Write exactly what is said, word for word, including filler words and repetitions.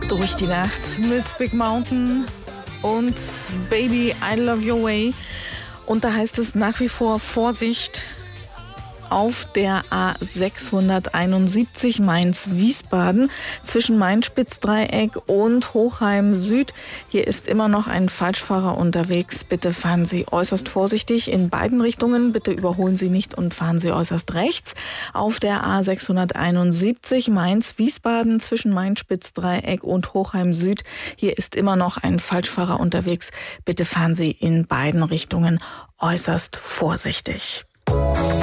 Durch die Nacht mit Big Mountain und Baby, I Love Your Way. Und da heißt es nach wie vor Vorsicht auf der A sechshunderteinundsiebzig Mainz-Wiesbaden zwischen Main-Spitz-Dreieck und Hochheim Süd. Hier ist immer noch ein Falschfahrer unterwegs. Bitte fahren Sie äußerst vorsichtig in beiden Richtungen. Bitte überholen Sie nicht und fahren Sie äußerst rechts. Auf der A sechshunderteinundsiebzig Mainz-Wiesbaden zwischen Main-Spitz-Dreieck und Hochheim Süd. Hier ist immer noch ein Falschfahrer unterwegs. Bitte fahren Sie in beiden Richtungen äußerst vorsichtig.